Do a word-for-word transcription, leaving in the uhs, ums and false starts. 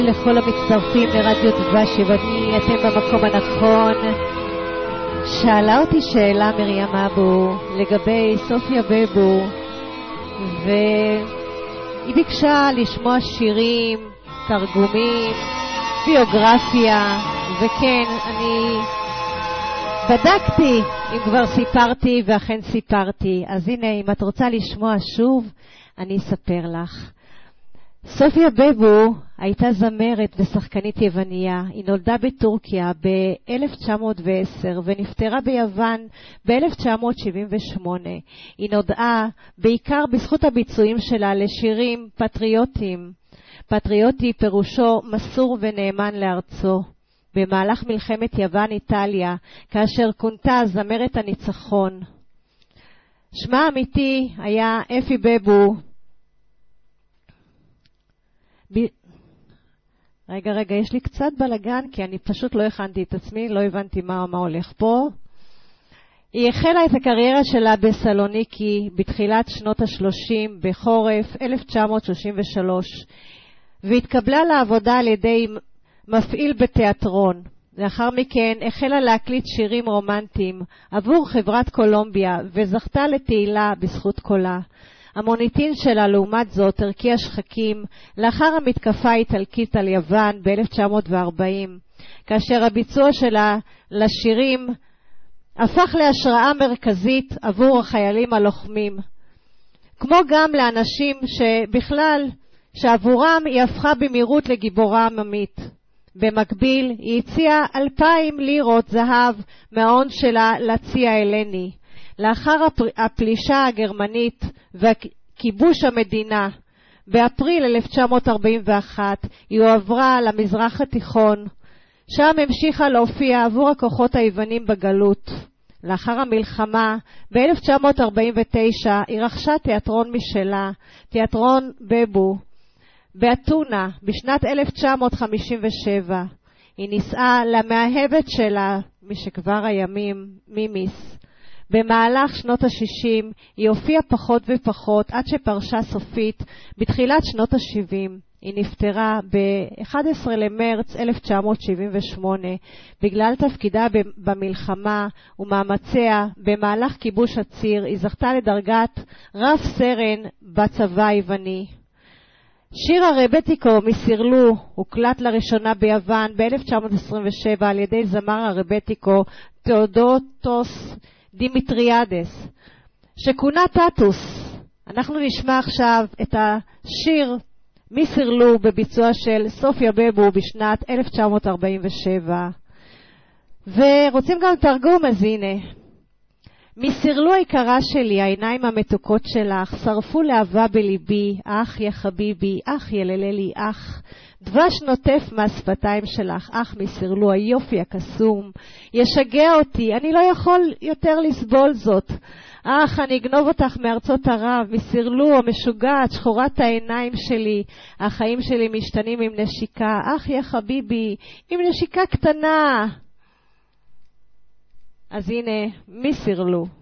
לכל המצטרפים לרדיו דבש יווני, אתם במקום הנכון. שאלה אותי שאלה מרים אבו לגבי סופיה בבו, והיא ביקשה לשמוע שירים, תרגומים, ביוגרפיה, וכן, אני בדקתי אם כבר סיפרתי, ואכן סיפרתי. אז הנה, אם את רוצה לשמוע שוב, אני אספר לך. סופיה בבו הייתה זמרת ושחקנית יווניה. היא נולדה בטורקיה ב-אלף תשע מאות ועשר ונפטרה ביוון ב-אלף תשע מאות שבעים ושמונה. היא נודעה בעיקר בזכות הביצועים שלה לשירים פטריוטיים. פטריוטי פירושו מסור ונאמן לארצו. במהלך מלחמת יוון-איטליה, כאשר כונתה זמרת הניצחון. שמה האמיתי היה אפי בבו. ב... רגע, רגע, יש לי קצת בלגן, כי אני פשוט לא הכנתי את עצמי, לא הבנתי מה, מה הולך פה. היא החלה את הקריירה שלה בסלוניקי בתחילת שנות ה-שלושים, בחורף אלף תשע מאות שלושים ושלוש, והתקבלה לעבודה על ידי מפעיל בתיאטרון. לאחר מכן החלה להקליט שירים רומנטיים עבור חברת קולומביה, וזכתה לתהילה בזכות קולה. המוניטין שלה לעומת זאת הרקיע שחקים לאחר המתקפה האיטלקית על יוון ב-אלף תשע מאות וארבעים, כאשר הביצוע שלה לשירים הפך להשראה מרכזית עבור החיילים הלוחמים, כמו גם לאנשים שבכלל שעבורם היא הפכה במהירות לגיבורה עממית. במקביל היא הציעה אלפיים לירות זהב מההון שלה לצי ההלני. לאחר הפלישה הגרמנית וכיבוש המדינה באפריל אלף תשע מאות ארבעים ואחת היא הועברה למזרח התיכון, שם המשיכה להופיע עבור הכוחות היוונים בגלות. לאחר המלחמה ב-אלף תשע מאות ארבעים ותשע היא רכשה תיאטרון משלה, תיאטרון בבו, באתונה בשנת אלף תשע מאות חמישים ושבע. היא נישאה למאהבת שלה משכבר הימים, מימיס. במהלך שנות ה-שישים היא הופיעה פחות ופחות עד שפרשה סופית בתחילת שנות ה-שבעים. היא נפטרה ב-אחד עשר למרץ אלף תשע מאות שבעים ושמונה בגלל תפקידה במלחמה ומאמציה במהלך כיבוש הציר. היא זכתה לדרגת רב סרן בצבא היווני. שיר הרבטיקו מסירלו הוקלט לראשונה ביוון ב-אלף תשע מאות עשרים ושבע על ידי זמר הרבטיקו תאודוטוס דימיטריאדס, שכונה טאטוס. אנחנו נשמע עכשיו את השיר מסירלו בביצוע של סופיה בבו בשנת אלף תשע מאות ארבעים ושבע. ורוצים גם תרגום, אז הנה. מסירלו היקרה שלי, העיניים המתוקות שלך שרפו לאהבה בליבי, אח יא חביבי, אח ילללי, אח דבש נוטף מהשפתיים שלך, אח מסירלו היופי הקסום ישגע אותי, אני לא יכול יותר לסבול זאת. אח, אני אגנוב אותך מארצות ערב, מסירלו המשוגעת, שחורת העיניים שלי, החיים שלי משתנים עם נשיקה, אח יא חביבי, עם נשיקה קטנה. אז הנה, מסירלו.